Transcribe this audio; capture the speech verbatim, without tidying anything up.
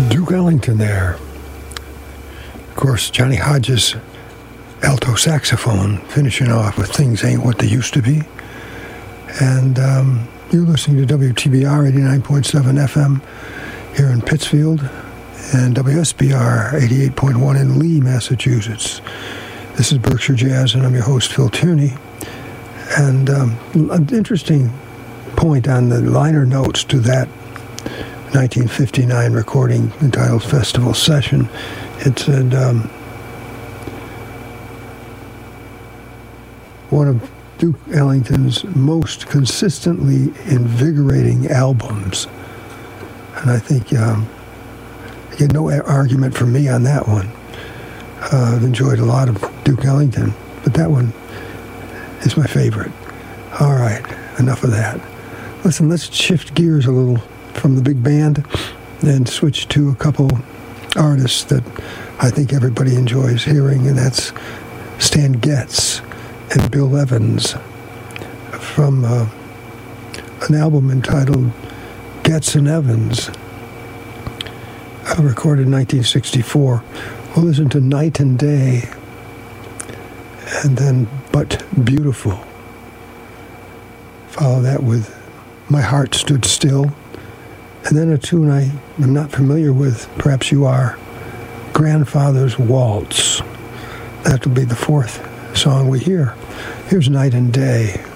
Duke Ellington there. Of course, Johnny Hodges, alto saxophone, finishing off with Things Ain't What They Used to Be. And um, you're listening to W T B R eighty-nine point seven F M here in Pittsfield and W S B R eighty-eight point one in Lee, Massachusetts. This is Berkshire Jazz, and I'm your host, Phil Tierney. And um, an interesting point on the liner notes to that nineteen fifty-nine recording entitled Festival Session. It said, um, one of Duke Ellington's most consistently invigorating albums. And I think um, you get no argument from me on that one. Uh, I've enjoyed a lot of Duke Ellington, but that one is my favorite. All right, enough of that. Listen, let's shift gears a little from the big band and switch to a couple artists that I think everybody enjoys hearing, and that's Stan Getz and Bill Evans from uh, an album entitled Getz and Evans, uh, recorded in nineteen sixty-four. We'll listen to Night and Day, and then But Beautiful. Follow that with My Heart Stood Still, and then a tune I am not familiar with, perhaps you are, Grandfather's Waltz. That will be the fourth song we hear. Here's Night and Day.